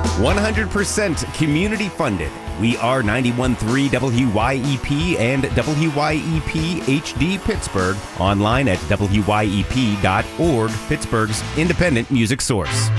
100% community funded. We are 91.3 WYEP and WYEP HD Pittsburgh. Online at WYEP.org, Pittsburgh's independent music source.